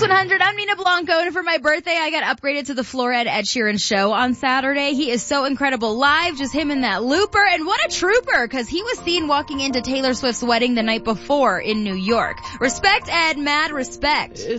X100, I'm Nina Blanco, and for my birthday, I got upgraded to the floor at Ed Sheeran show on Saturday. He is so incredible live, just him and that looper, and what a trooper, because he was seen walking into Taylor Swift's wedding the night before in New York. Respect, Ed, mad respect.